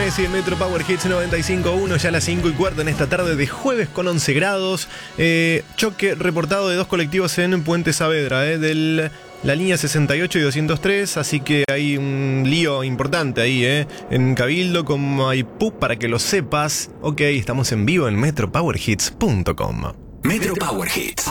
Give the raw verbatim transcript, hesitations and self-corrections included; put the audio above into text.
Messi en Metro Power Hits noventa y cinco punto uno, ya a las cinco y cuarto en esta tarde de jueves con once grados. Eh, choque reportado de dos colectivos en Puente Saavedra, eh, del... la línea sesenta y ocho y doscientos tres, así que hay un lío importante ahí, ¿eh? En Cabildo con Maipú, para que lo sepas. Ok, estamos en vivo en metro power hits punto com. Metro Power Hits.